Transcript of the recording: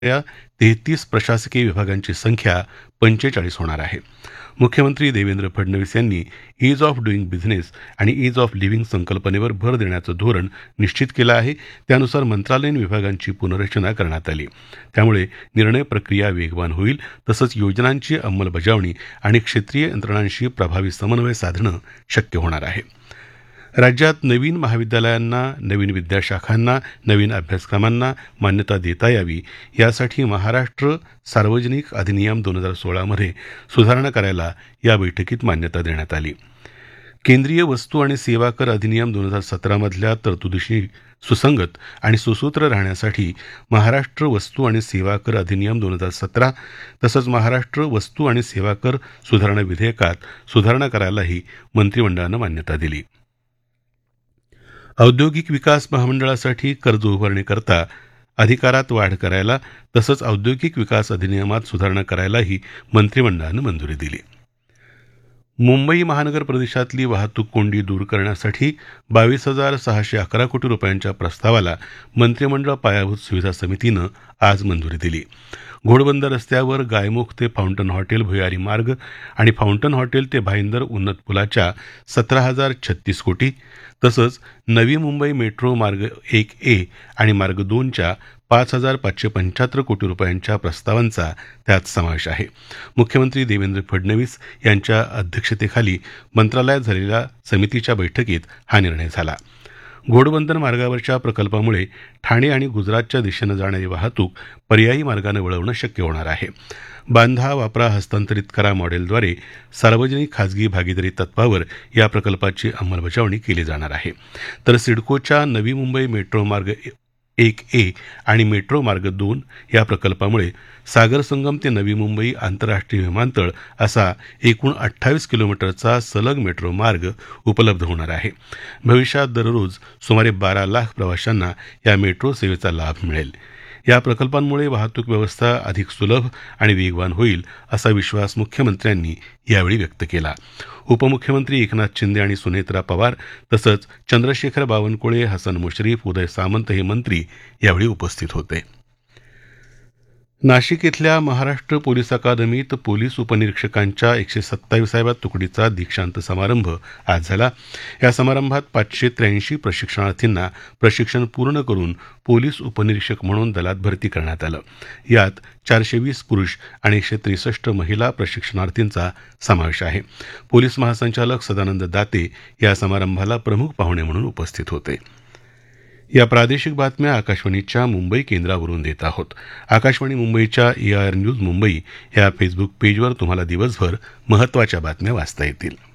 या 33 प्रशासकीय विभागांची संख्या 45 होणार आहे. मुख्यमंत्री देवेंद्र फडणवीस यांनी ईज ऑफ डुईंग बिझनेस आणि ईज ऑफ लिव्हिंग संकल्पनेवर भर देण्याचं धोरण निश्चित केलं आहे. त्यानुसार मंत्रालयीन विभागांची पुनर्रचना करण्यात आली. त्यामुळे निर्णय प्रक्रिया वेगवान होईल. तसंच योजनांची अंमलबजावणी आणि क्षेत्रीय यंत्रणांशी प्रभावी समन्वय साधणं शक्य होणार आहे. राज्यात नवीन महाविद्यालयांना, नवीन विद्याशाखांना, नवीन अभ्यासक्रमांना मान्यता देता यावी यासाठी महाराष्ट्र सार्वजनिक अधिनियम 2016 मध्ये सुधारणा करायला या बैठकीत मान्यता देण्यात आली. केंद्रीय वस्तू आणि सेवा कर अधिनियम 2017 मधल्या तरतुदीशी सुसंगत आणि सुसूत्र राहण्यासाठी महाराष्ट्र वस्तू आणि सेवा कर अधिनियम 2017 तसंच महाराष्ट्र वस्तू आणि सेवा कर सुधारणा विधेयकात सुधारणा करायलाही मंत्रिमंडळानं मान्यता दिली. औद्योगिक विकास महामंडळासाठी कर्ज उभारणीकरता अधिकारात वाढ करायला तसंच औद्योगिक विकास अधिनियमात सुधारणा करायलाही मंत्रिमंडळानं मंजुरी दिली. मुंबई महानगर प्रदेशातली वाहतूक कोंडी दूर करण्यासाठी 22,611 कोटी रुपयांच्या प्रस्तावाला मंत्रिमंडळ पायाभूत सुविधा समितीनं आज मंजुरी दिली. घोडबंदर रस्त्यावर गायमुख ते फाउंटन हॉटेल भुयारी मार्ग आणि फाउंटन हॉटेल ते भाईंदर उन्नत पुलाच्या 17,036 कोटी तसंच नवी मुंबई मेट्रो मार्ग 1A आणि मार्ग 2च्या 5,575 कोटी रुपयांच्या प्रस्तावांचा त्यात समावेश आहे. मुख्यमंत्री देवेंद्र फडणवीस यांच्या अध्यक्षतेखाली मंत्रालयात झालेल्या समितीच्या बैठकीत हा निर्णय झाला. घोडबंदर मार्गावरच्या प्रकल्पामुळे ठाणे आणि गुजरातच्या दिशेनं जाणारी वाहतूक पर्यायी मार्गानं वळवणं शक्य होणार आहे. बांधा वापरा हस्तांतरित करा मॉडेलद्वारे सार्वजनिक खाजगी भागीदारी तत्वावर या प्रकल्पाची अंमलबजावणी केली जाणार आहे. तर सिडकोच्या नवी मुंबई मेट्रो मार्ग 1A आणि मेट्रो मार्ग 2 या प्रकल्पामुळे सागर संगम ते नवी मुंबई आंतरराष्ट्रीय विमानतळ असा एकूण 28 किलोमीटरचा सलग मेट्रो मार्ग उपलब्ध होणार आहे. भविष्यात दररोज सुमारे 12 लाख प्रवाशांना या मेट्रो सेवेचा लाभ मिळेल. या प्रकल्पांमुळे वाहतूक व्यवस्था अधिक सुलभ आणि वेगवान होईल असा विश्वास मुख्यमंत्र्यांनी यावेळी व्यक्त केला. उपमुख्यमंत्री एकनाथ शिंदे आणि सुनेत्रा पवार तसंच चंद्रशेखर बावनकुळे, हसन मुश्रीफ, उदय सामंत हे मंत्री यावेळी उपस्थित होते. नाशिक इथल्या महाराष्ट्र पोलीस अकादमीत पोलीस उपनिरीक्षकांच्या 127व्या तुकडीचा दीक्षांत समारंभ आज झाला. या समारंभात 583 प्रशिक्षणार्थींना प्रशिक्षण पूर्ण करून पोलीस उपनिरीक्षक म्हणून दलात भरती करण्यात आलं. यात 420 पुरुष आणि 163 महिला प्रशिक्षणार्थींचा समावेश आहे. पोलीस महासंचालक सदानंद दाते या समारंभाला प्रमुख पाहुणे म्हणून उपस्थित होते. या प्रादेशिक बातम्या आकाशवाणीच्या मुंबई केंद्रावरून देत आहोत. आकाशवाणी मुंबईच्या AIR न्यूज मुंबई या फेसबुक पेजवर तुम्हाला दिवसभर महत्त्वाच्या बातम्या वाचता येतील.